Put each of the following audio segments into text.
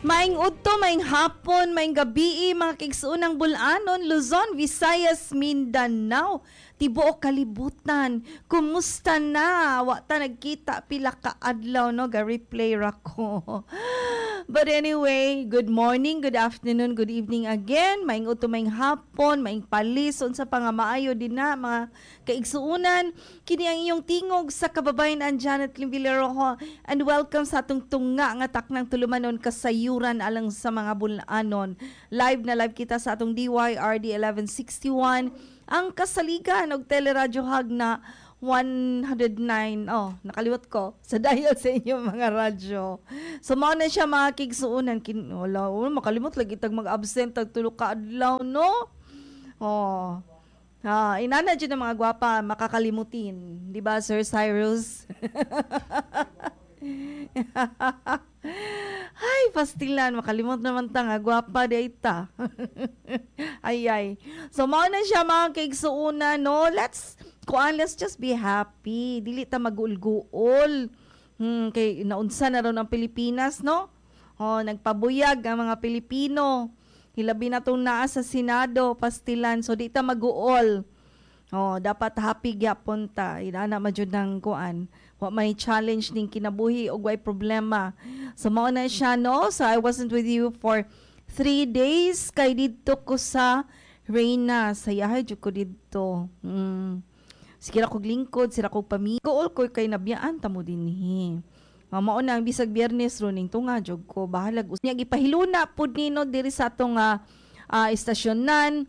Maing udto, maing hapon, maing gabi, mga kigsuunang bulanon, Luzon, Visayas, Mindanao, tibuok kalibutan. Kumusta na? Wa ta nagkita pila ka adlaw no, ga replay ra ko. But anyway, good morning, good afternoon, good evening again. Maing udto, maing hapon, maing palison sa pangamaayo din na mga kaigsuunan. Kini ang iyong tingog sa kababayan Janet Limbileroho, and welcome sa atong tunga nga taknang tulumanon kasayuran alang sa mga bulanon. Live na live kita sa atong DYRD 1161, ang kasaligan og teleradyo hag na 109. Oh, nakaliwat ko sa dial sa inyong mga radyo. So mao na siya mga kigsuunan wala makalimot lagi tag mag-absent tag tulo ka adlaw no. Oh. Inana dyan ng mga gwapa, makakalimutin. Di ba, Sir Cyrus? Ay, pastilan, makalimut naman ta nga, gwapa data. Ay. So, mao na siya mga kaigsuuna, no? Let's just be happy. Dili ta mag-ulguol. Kay naunsa na ron ang Pilipinas, no? Nagpabuyag ang mga Pilipino. Hilabi na itong naa sa Senado, pastilan. So, di ta mag-uol. Dapat happy gyapon ta. Inana madyod ng kuan. Wa may challenge ning kinabuhi o way problema. So, mao na siya, no? So, I wasn't with you for 3 days. Kay dito ko sa Reyna. Sayahay dito ko dito. Sira kog lingkod, sira kog pamiguol ko kay nabiyaan tamo dinhi. Mao na ang bisag Biyernes runing tunga jog ko bahalag usnya gipahiluna pud nino diri sa atong istasyonan.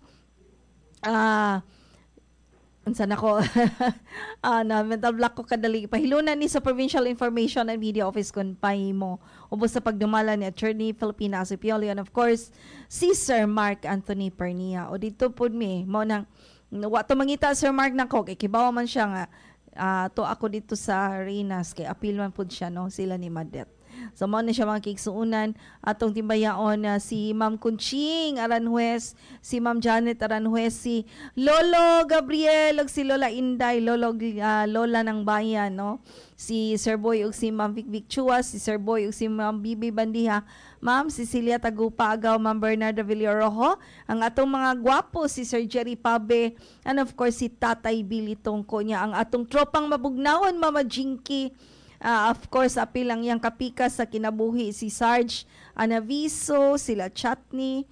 Unsa nako na mental block ko kadali pahiluna ni sa Provincial Information and Media Office kon pahimo ubos sa pagdumala ni Attorney Filipina Asipioli, and of course si Sir Mark Anthony Pernia. O dito pud mi mao nang wa to mangita Sir Mark nako kay kibaw man siya nga to ako dito sa Reynas kay apil man pud siya no, sila ni Madet. So mo na siya mga kigsuunan atong timbayaon na si Ma'am Kunching Aranjuez, si Ma'am Janet Aranjuez, si Lolo Gabriel ug si Lola Inday, Lola ng bayan no. Si Sir Boy ug si Ma'am Vic Chua, si Sir Boy ug si Ma'am Bibi Bandiha, Ma'am Cecilia Tagupa Agaw, Ma'am Bernardo Villorojo, ang atong mga gwapo si Sir Jerry Pabe, and of course si Tatay Billy Tongko niya, ang atong tropang mabugnawon Mama Jinky. Of course, apil lang yang kapika sa kinabuhi si Sarge Anaviso, sila Chatney.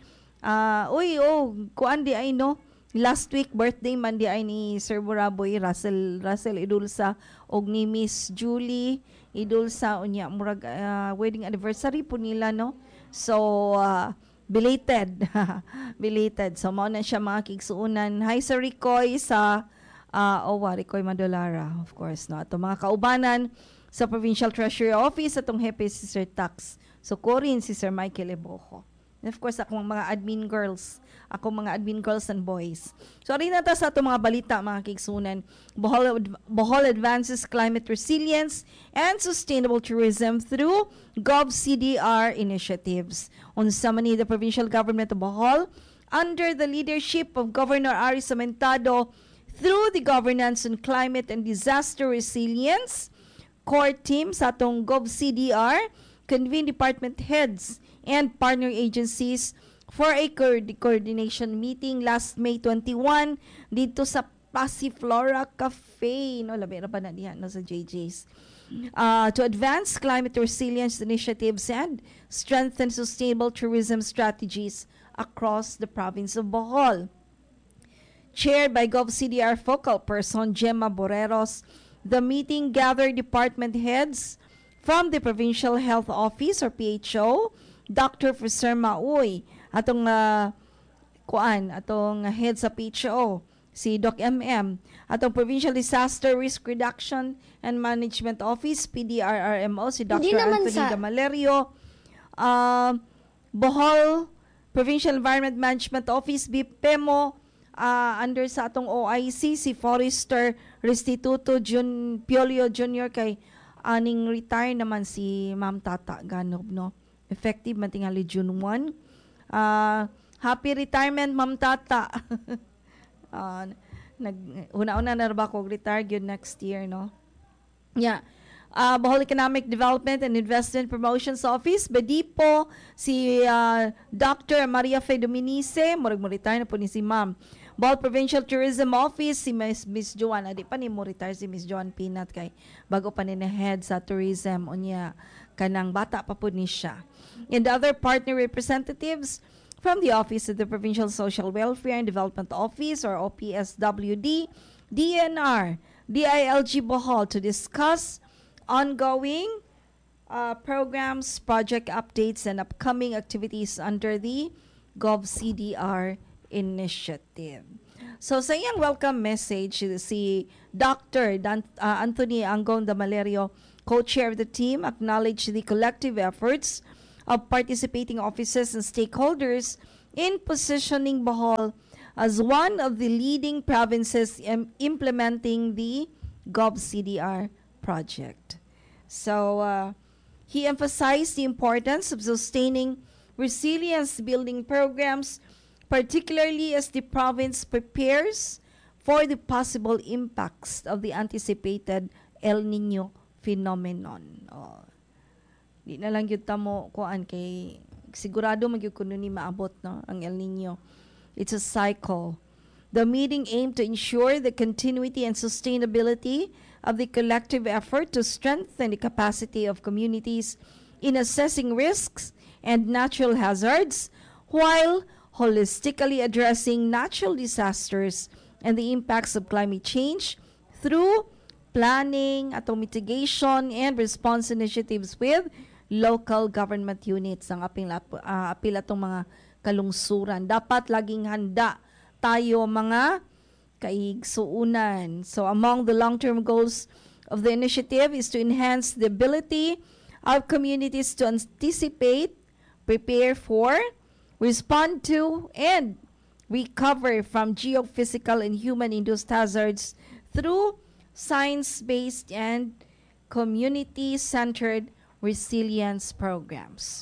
Kuan di ay no. Last week birthday man di ay ni Sir Buraboy Russell Idulsa og ni Miss Julie Idulsa unya murag wedding anniversary po nila no. So belated. Belated. So mao na siya mga kigsuunan. Hi Sir Ricoy sa Ricoy Madolara, of course no. Ato mga kaubanan sa Provincial Treasury Office, atong hepe si Sir Tax Sukurin, si Sir Michael Ebojo. And of course, akong mga admin girls and boys. So, rin nata sa itong mga balita, mga kigsunan. Bohol advances climate resilience and sustainable tourism through GovCDR initiatives. Unsa man ni the provincial government of Bohol, under the leadership of Governor Ari Samentado, through the Governance on Climate and Disaster Resilience core team sa atong GovCDR, convene department heads and partner agencies for a coordination meeting last May 21 dito sa Passiflora Cafe. No, labi na ba na diyan no, sa JJ's. To advance climate resilience initiatives and strengthen sustainable tourism strategies across the province of Bohol. Chaired by GovCDR focal person Gemma Boreros, the meeting gathered department heads from the Provincial Health Office or PHO, Dr. Fisher Mauy, atong head sa PHO, si Doc MM, atong Provincial Disaster Risk Reduction and Management Office, PDRRMO, si Dr. Anthony Gamalerio, Bohol Provincial Environment Management Office, BPEMO, under sa atong OIC, si Forester Restituto Piolio Jr. kay aning retire naman si Ma'am Tata Ganob, no? Effective man tingali June 1. Happy retirement, Ma'am Tata. Una-una na ba ko retire yun next year, no? Yeah. Bohol Economic Development and Investment Promotions Office. Badipo, si Dr. Maria Fe Dominice, murag-retire na po ni si Ma'am. Bohol Provincial Tourism Office, si Miss Joan. Di pa ni mo retire si Miss Joan Pinat kay bago pa ni na head sa tourism. Unya, kanang bata pa po ni siya. And other partner representatives from the Office of the Provincial Social Welfare and Development Office or OPSWD, DNR, DILG Bohol to discuss ongoing programs, project updates, and upcoming activities under the GovCDR initiative. So sa iyang welcome message, si Dr. Anthony Angong Damalerio, co-chair of the team, acknowledged the collective efforts of participating offices and stakeholders in positioning Bohol as one of the leading provinces implementing the GovCDR project. So he emphasized the importance of sustaining resilience building programs, particularly as the province prepares for the possible impacts of the anticipated El Nino phenomenon. Di na lang yun tamo kuan kay sigurado magyud kuno ni maabot no ang El Nino. It's a cycle. The meeting aimed to ensure the continuity and sustainability of the collective effort to strengthen the capacity of communities in assessing risks and natural hazards while holistically addressing natural disasters and the impacts of climate change through planning, mitigation, and response initiatives with local government units. Ang apil atong mga kalungsuran. Dapat laging handa tayo mga kaigsuunan. So among the long-term goals of the initiative is to enhance the ability of communities to anticipate, prepare for, respond to, and recover from geophysical and human-induced hazards through science-based and community-centered resilience programs.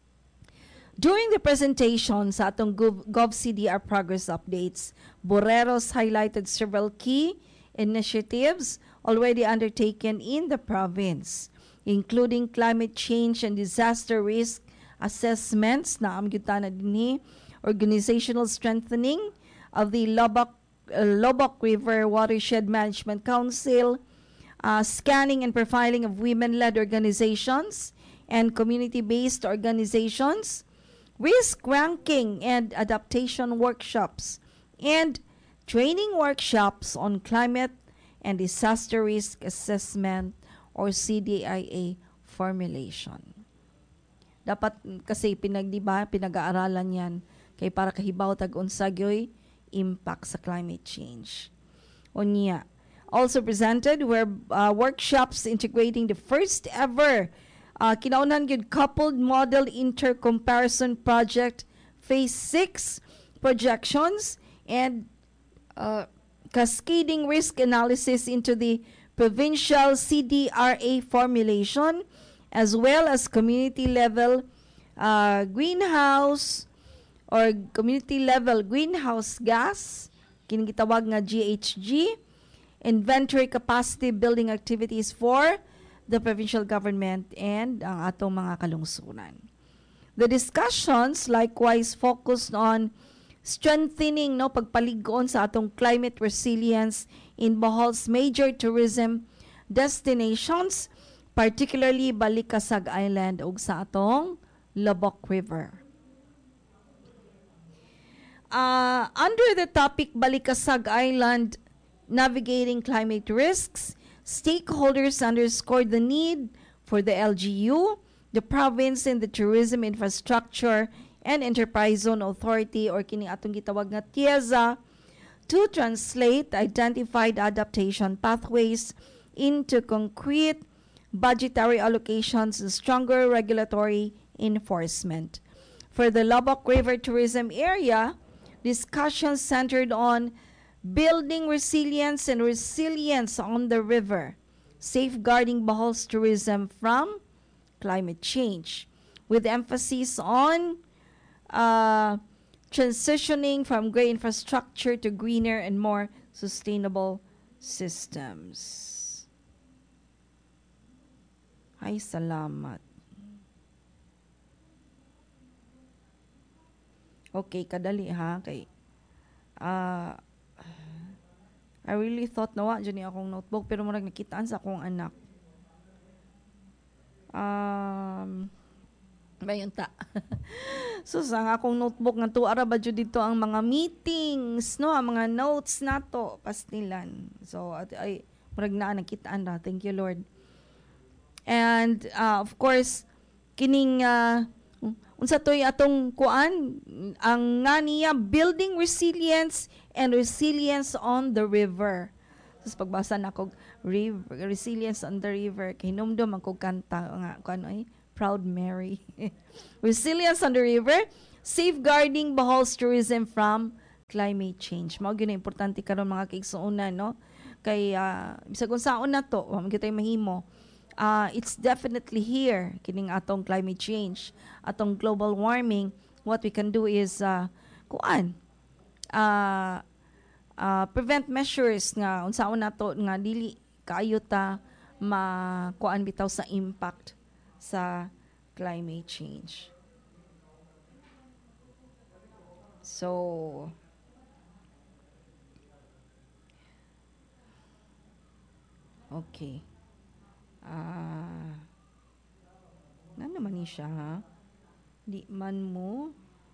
During the presentation sa atong GovCDR progress updates, Borreros highlighted several key initiatives already undertaken in the province, including climate change and disaster risk assessments na amgyutan na dinhi, organizational strengthening of the Lobok River Watershed Management Council, scanning and profiling of women-led organizations and community-based organizations, risk ranking and adaptation workshops, and training workshops on climate and disaster risk assessment or CDIA formulation. Dapat kasi pinag-aaralan yan kay para kahibaw tag-unsa gyoy impact sa climate change. Unya, also presented were workshops integrating the first ever kinaunan gyud coupled model intercomparison project phase 6 projections and cascading risk analysis into the provincial CDRA formulation as well as community level greenhouse or community level greenhouse gas kining gitawag nga GHG inventory capacity building activities for the provincial government and ang atong mga kalungsuran. The discussions likewise focused on strengthening pagpaligon sa atong climate resilience in Bohol's major tourism destinations, particularly Balikasag Island ug sa atong Lobok River. Under the topic Balikasag Island, navigating climate risks, stakeholders underscored the need for the LGU, the province, and the Tourism Infrastructure and Enterprise Zone Authority or kining atong gitawag nga TIEZA to translate identified adaptation pathways into concrete budgetary allocations and stronger regulatory enforcement. For the Lobok River Tourism Area, discussions centered on building resilience and resilience on the river, safeguarding Bohol's tourism from climate change, with emphasis on transitioning from gray infrastructure to greener and more sustainable systems. Ay, salamat. Okay, kadali ha. Kay, ah, I really thought nawa dyan akong notebook pero murag nakitaan sa akong anak. Bayon ta. So sa akong notebook nga tuara ba jud dito ang mga meetings, no, ang mga notes nato pastilan. So ay murag naa nakitaan ra. Thank you Lord. And of course kining unsa toy atong kuan ang nga niya building resilience and resilience on the river. So pagbasa nako river, resilience on the river kay hinumdum ang kog kanta nga kuan ay Proud Mary. Resilience on the river, safeguarding Bohol's tourism from climate change. Mao gyud importante karon mga kaigsuonan, no? Kay bisag unsaon na to, wa man kitay mahimo. It's definitely here kining atong climate change, atong global warming. What we can do is prevent measures nga unsaon nato nga dili kaayo ta makuan bitaw sa impact sa climate change. So okay. Na naman ni siya ha? Di man mo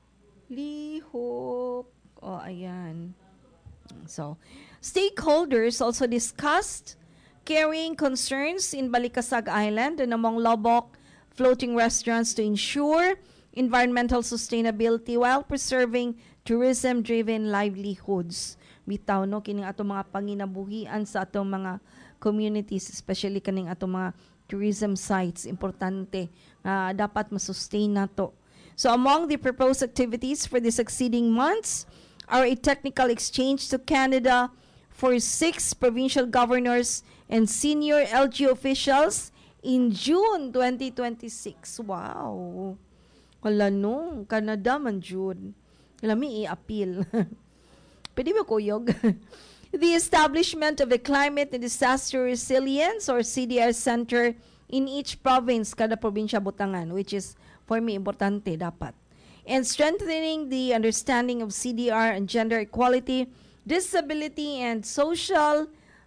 lihok. Oh, ayan. So, stakeholders also discussed carrying concerns in Balikasag Island and among Lobok floating restaurants to ensure environmental sustainability while preserving tourism-driven livelihoods. Bitaw no kining atong mga panginabuhian sa atong mga communities, especially kaning atong mga tourism sites, importante dapat ma-sustain nato. So among the proposed activities for the succeeding months are a technical exchange to Canada for 6 provincial governors and senior LG officials in June 2026. Wow. Wala no, Canada man June. Lami i-appeal. Pwede ba kuyog? The establishment of a Climate and Disaster Resilience or CDR Center in each province, kada probinsya butangan, which is for me importante dapat. And strengthening the understanding of CDR and gender equality, disability, and social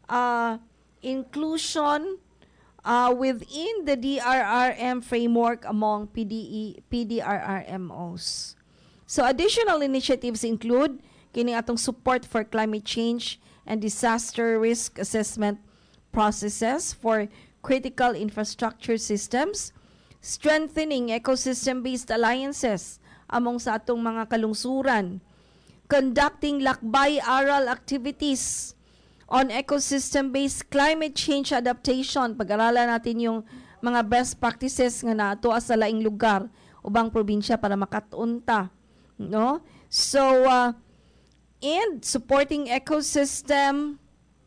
inclusion within the DRRM framework among PDRRMOs. So additional initiatives include kini atong support for climate change and disaster risk assessment processes for critical infrastructure systems, strengthening ecosystem-based alliances among sa atong mga kalungsuran, conducting lakbay-aral activities on ecosystem-based climate change adaptation. Pag-aralan natin yung mga best practices nga nato sa laing lugar, ubang probinsya para makatunta. No? So, and supporting ecosystem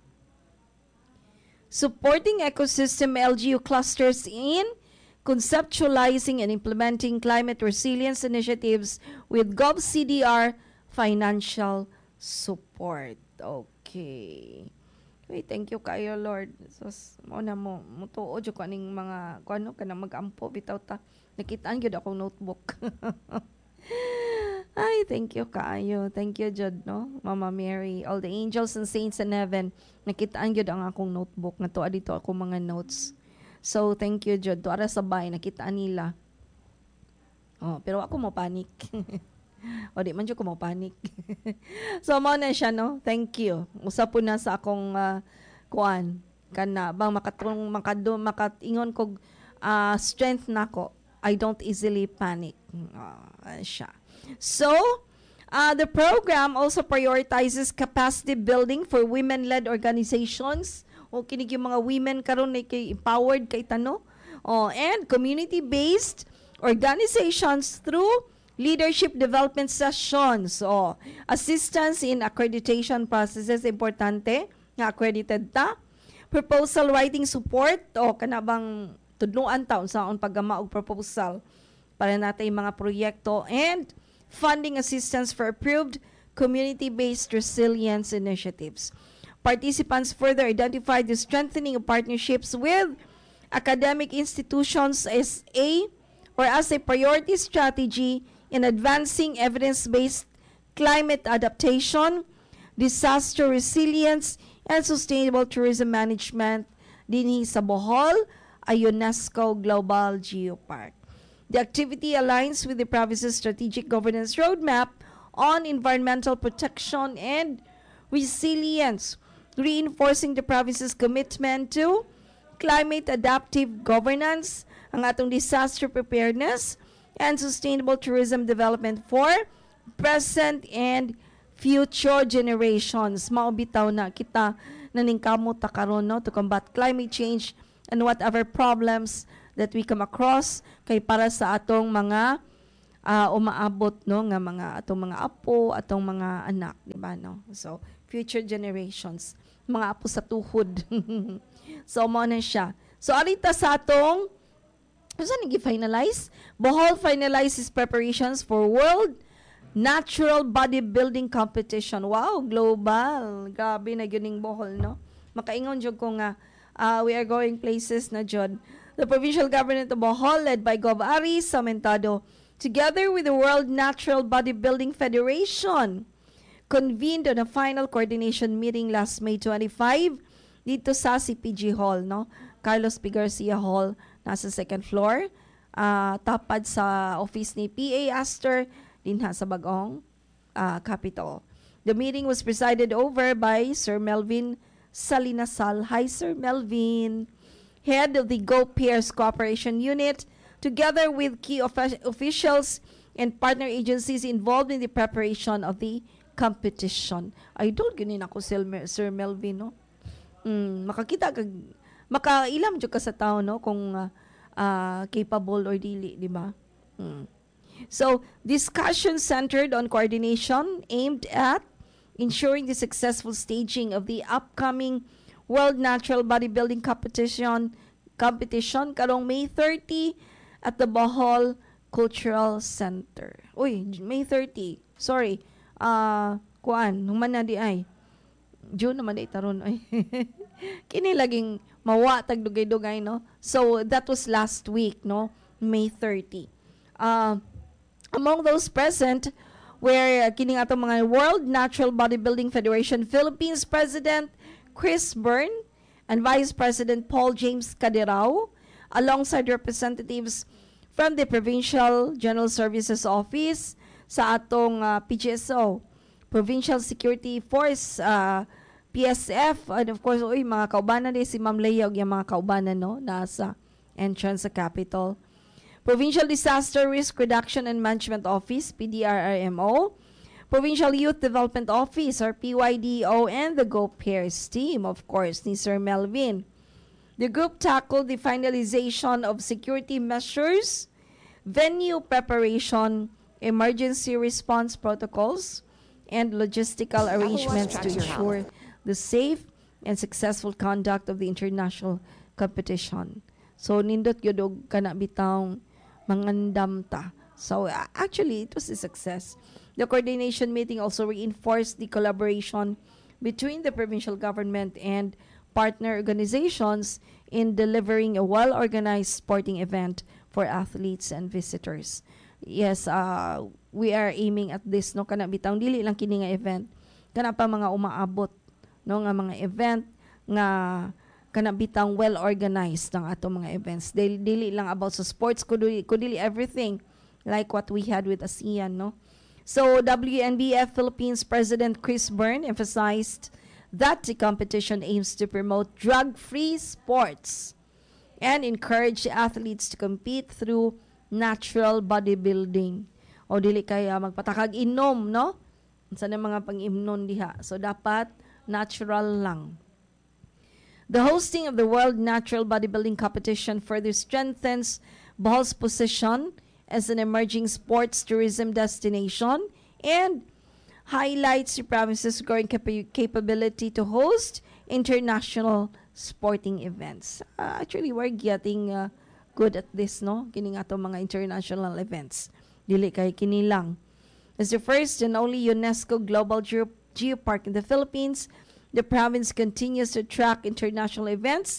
LGU clusters in conceptualizing and implementing climate resilience initiatives with GovCDR financial support. Okay. Wait, thank you kayo, Lord. So, muna mo, mutuod yung kaning mga, kano, kanang mag-ampo, bitaw ta. Nakitaan yun akong notebook. Ay, thank you kayo. Thank you, Jud, no? Mama Mary, all the angels and saints in heaven. Nakitaan yun ang akong notebook. Natuwa dito ako mga notes. So, thank you, Jud. Tuara sabay, nakitaan nila. Oh, pero ako mo panic. O di man dyan ko mo panic. So, mo na siya, no? Thank you. Usap po na sa akong kuan. Kana, bang makatingon kog strength nako. I don't easily panic. Siya. So, the program also prioritizes capacity building for women-led organizations. O kinig yung mga women karon na kay empowered kay tano. And community-based organizations through leadership development sessions. Assistance in accreditation processes, importante nga accredited ta. Proposal writing support kanabang tudluan taon sa paggama og proposal para natay mga proyekto, and funding assistance for approved community-based resilience initiatives. Participants further identified the strengthening of partnerships with academic institutions as a priority strategy in advancing evidence-based climate adaptation, disaster resilience, and sustainable tourism management dinhi sa Bohol, a UNESCO Global Geopark. The activity aligns with the province's strategic governance roadmap on environmental protection and resilience, reinforcing the province's commitment to climate adaptive governance, ang atong disaster preparedness, and sustainable tourism development for present and future generations. Maubitaw na kita naningkamot ta karon no to combat climate change and whatever problems that we come across kay para sa atong mga umaabot no nga mga atong mga apo, atong mga anak, di ba no? So future generations, mga apo sa tuhod. So mo na siya. So arita sa atong saan nag-finalize? Bohol finalizes preparations for World Natural Bodybuilding Competition. Wow, global. Grabe na yun Bohol, no? Makaingon dyan ko nga, we are going places na dyan. The provincial government of Bohol, led by Gov. Ari Samentado, together with the World Natural Bodybuilding Federation, convened on a final coordination meeting last May 25 dito sa CPG Hall, no? Carlos P. Garcia Hall, nasa second floor, tapad sa office ni PA Astor, dinha sa Bagong Capitol. The meeting was presided over by Sir Melvin Salinasal. Hi, Sir Melvin. Head of the Go Peers Cooperation Unit, together with key officials and partner agencies involved in the preparation of the competition. Idol, ganin ako Sir Melvin, no? Makakita kag makailam jud ka sa tao no kung capable or dili, di ba? So, discussion centered on coordination aimed at ensuring the successful staging of the upcoming World Natural Bodybuilding Competition karong May 30 at the Bohol Cultural Center. Uy, May 30. Sorry. Human na di ay. June naman di taron ay. Kini laging mawa tag dugay-dugay no. So that was last week no, May 30. Among those present were kining atong mga World Natural Bodybuilding Federation Philippines President Chris Byrne and Vice President Paul James Caderao, alongside representatives from the Provincial General Services Office sa atong PGSO, Provincial Security Force, PSF, and of course, mga kaubanan din si Ma'am Leia og yung mga kaubanan no, nasa entrance sa Capitol. Provincial Disaster Risk Reduction and Management Office, PDRRMO, Provincial Youth Development Office, or PYDO, and the Go Pairs team, of course, ni Sir Melvin. The group tackled the finalization of security measures, venue preparation, emergency response protocols, and logistical arrangements to ensure the safe and successful conduct of the international competition. So, nindot yun og kana bitang mangandam ta. So, actually, it was a success. The coordination meeting also reinforced the collaboration between the provincial government and partner organizations in delivering a well-organized sporting event for athletes and visitors. Yes, we are aiming at this, no, kana bitang dili lang kini nga event, kana pa mga umaabot no nga mga event nga kana bitang well organized ng ato mga events. Dili lang about sa sports, kudili everything like what we had with ASEAN, no. So WNBF Philippines President Chris Byrne emphasized that the competition aims to promote drug-free sports and encourage athletes to compete through natural bodybuilding. O dili kaya magpatakag inom, no? Sa mga pang-imnon diha. So dapat natural lang. The hosting of the World Natural Bodybuilding Competition further strengthens Bohol's position as an emerging sports tourism destination and highlights the province's growing capability to host international sporting events. Actually, we're getting good at this, no? Kining ato mga international events. Dili kay kini lang. As the first and only UNESCO Global Geopark in the Philippines, the province continues to track international events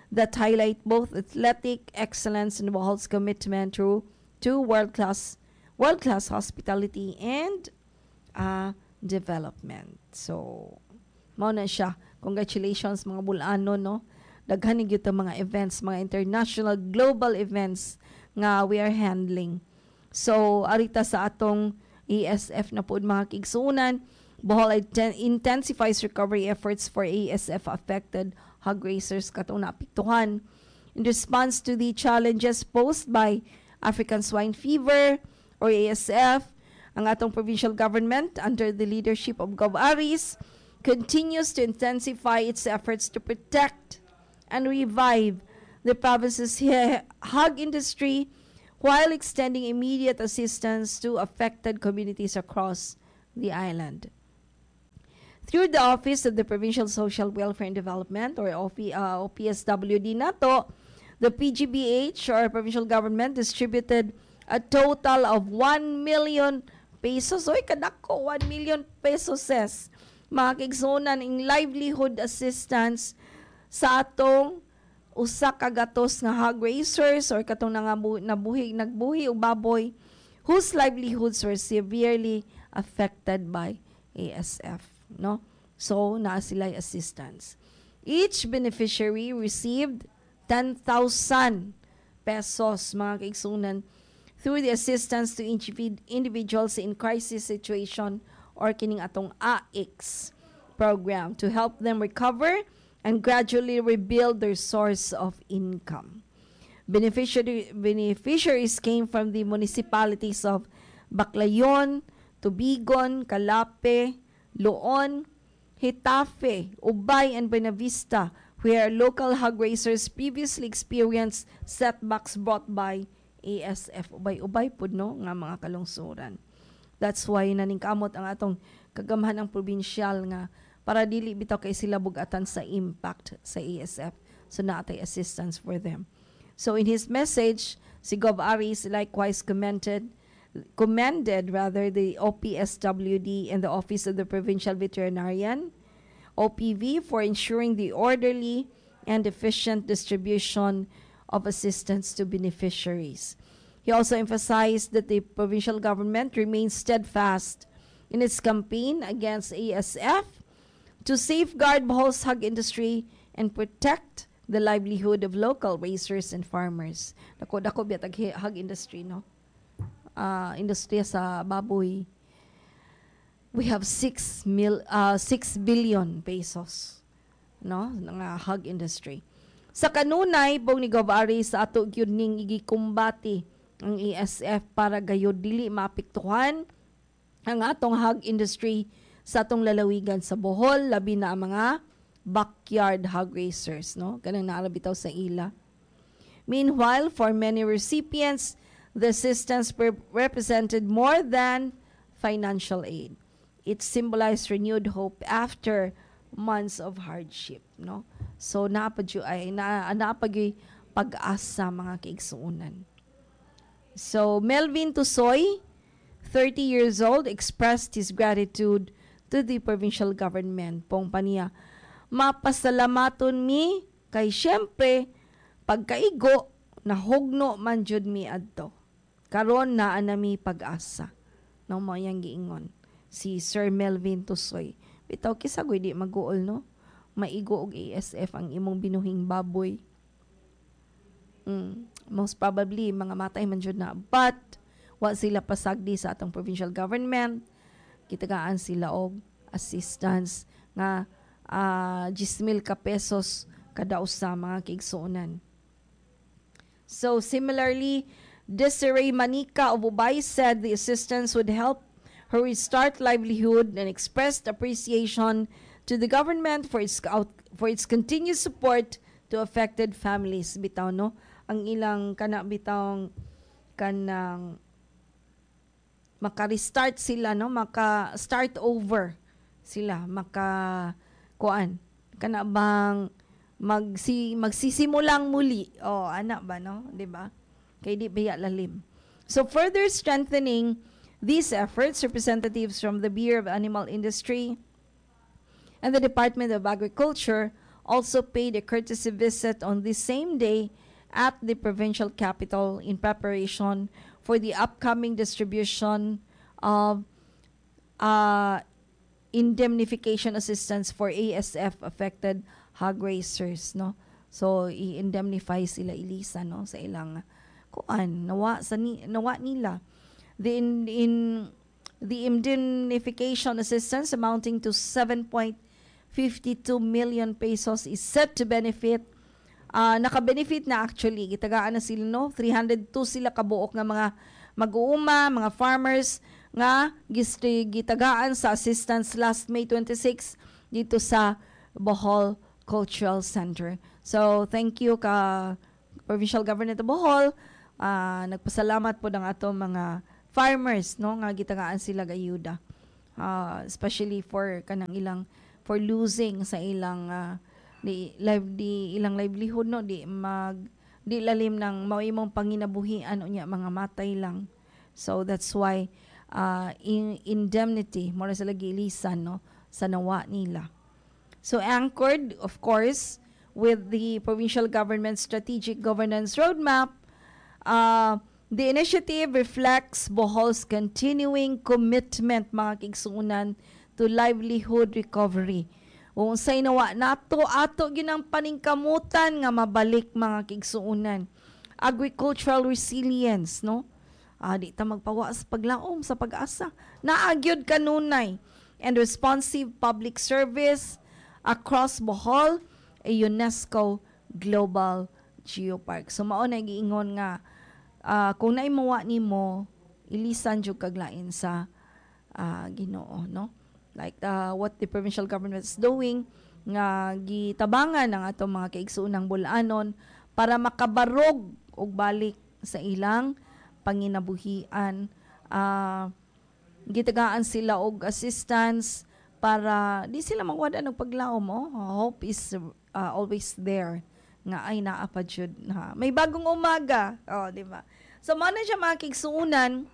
that highlight both athletic excellence and Bohol's commitment to world-class hospitality and development. So, mao na siya. Congratulations mga Bulano, no? Daghan gyud ta mga events, mga international global events nga we are handling. So, arita sa atong ASF na pod mga kigsunan, Bohol intensifies recovery efforts for ASF affected hog raisers katong naapektuhan. In response to the challenges posed by African swine fever or ASF, ang atong provincial government under the leadership of Gov. Aris continues to intensify its efforts to protect and revive the province's hog industry while extending immediate assistance to affected communities across the island. Through the Office of the Provincial Social Welfare and Development, or OPSWD nato, the PGBH, or provincial government, distributed a total of 1 million pesos. Oy, kadako, 1 million pesos ses. Mga kigsunan in livelihood assistance sa atong usa ka gatos nga hog raisers or katong nagbuhi og baboy whose livelihoods were severely affected by ASF, no? So naa sila assistance. Each beneficiary received 10,000 pesos mga kaigsunan through the assistance to individuals in crisis situation or kining atong AIX program to help them recover and gradually rebuild their source of income. Beneficiaries came from the municipalities of Baclayon, Tubigon, Calape, Loon, Hitafe, Ubay, and Buenavista, where local hog raisers previously experienced setbacks brought by ASF. Ubay pud no nga mga kalungsuran. That's why naningkamot ang atong kagamhan ng probinsyal nga para dili bitaw kay sila bugatan sa impact sa ASF. So naatay assistance for them. So in his message, si Gov. Aris likewise commended the OPSWD and the Office of the Provincial Veterinarian, OPV, for ensuring the orderly and efficient distribution of assistance to beneficiaries. He also emphasized that the provincial government remains steadfast in its campaign against ASF to safeguard Bohol's hog industry and protect the livelihood of local raisers and farmers. Dako biya tag hog industry, no? Industriya sa baboy. We have 6 billion pesos, no? Nga hog industry. Sa kanunay, pong ni Gov. Aris sa ato gyud ning igikumbati ang ASF para gayud dili maapektuhan ang atong hog industry sa atong lalawigan sa Bohol, labi na ang mga backyard hog raisers, no? Kanang naarabitaw sa ila. Meanwhile, for many recipients, the assistance represented more than financial aid. It symbolized renewed hope after months of hardship, no? So napagyo pag-asa mga kaigsuunan. So Melvin Tusoy, 30 years old, expressed his gratitude to the provincial government. Pong paniya, mapasalamaton mi kay syempre pagkaigo nahugno man jud mi adto. Karon naa nami pag-asa. No mo yang giingon si Sir Melvin Tusoy. Bitaw kisagoy di maguol, no? Maigo og ASF ang imong binuhing baboy. Most probably mga matay man jud na, but wa sila pasagdi sa atong provincial government. Kitagaan sila og assistance nga 10,000 ka pesos kada usa mga kaigsuonan. So similarly, Desiree Manica of Ubay said the assistance would help her restart livelihood and expressed appreciation to the government for its continued support to affected families. Bitaw, no? Ang ilang bitawng kanang maka-restart sila, no? Maka-start over sila, maka-kuan. Kana bang magsisimulang muli. Oh, anak ba, no? 'Di ba? Kay di biya lalim. So further strengthening these efforts, representatives from the Bureau of Animal Industry and the Department of Agriculture also paid a courtesy visit on the same day at the provincial capital in preparation for the upcoming distribution of indemnification assistance for ASF affected hog raisers, no. So i-indemnify sila Elisa, no, sa ilang nawa nila. The indemnification assistance amounting to 7.52 million pesos is set to benefit naka-benefit na actually gitagaan na sila, no, 302 sila kabuok nga mga mag-uuma, mga farmers nga gitagaan sa assistance last May 26 dito sa Bohol Cultural Center. So thank you ka Provincial Government of Bohol. Nagpasalamat po ng ato mga farmers, no, nga gitagaan sila gayuda, especially for kanang ilang for losing sa ilang ilang livelihood, no, di lalim ng mauimong panginabuhian unya mga matay lang. So that's why indemnity mura sa lagi ilisan, no, sa nawa nila. So anchored of course with the provincial government strategic governance roadmap, the initiative reflects Bohol's continuing commitment, mga kigsuunan, to livelihood recovery. Kung unsay nawa nato ato ginang paningkamutan nga mabalik, mga kigsuunan. Agricultural resilience, no? Di ta magpawa sa paglaom sa pag-asa. Naagyod kanunay and responsive public service across Bohol, a UNESCO Global Geopark. So mao na giingon nga kung naimawa nimo ilisan jud kaglain sa Ginoo, no? Like what the provincial government is doing nga gitabangan ng atong mga kaigsuunang bulanon para makabarog og balik sa ilang panginabuhian. Gitagaan sila og assistance para di sila magwada ng paglaom. Hope is always there nga ay naa pa jud na may bagong umaga, di ba? So mao na siya mga kigsuunan.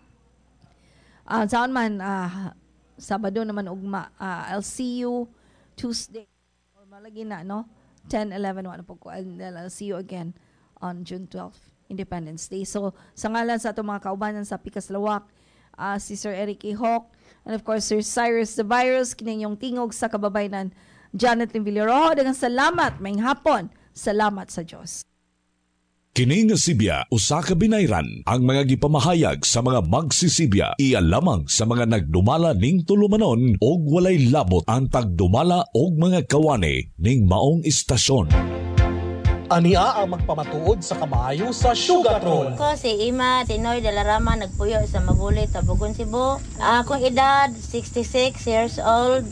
Saan man Sabado naman ugma, I'll see you Tuesday or malagi na, no, 10-11 wala po ko, and then I'll see you again on June 12, Independence Day. So sa ngalan sa atong mga kaubanan sa Pikas Lawak, si Sir Eric A. Hawk, and of course Sir Cyrus the Virus, kininyong tingog sa kababayanan Janet Villarojo, daghang salamat, maayong hapon, salamat sa Dios. Kini nga Sibya usa ka binayran ang mga gipamahayag sa mga magsisibya iya lamang sa mga nagdumala ning tulumanon og walay labot ang pagdumala og mga kawani ning maong istasyon. Ania ang magpamatuod sa kamayo sa Sugartron. Ko si Ima Tinoy de la Rama, nagpuyo sa Mabulit, Tabugon, Cebu. Akong edad 66 years old.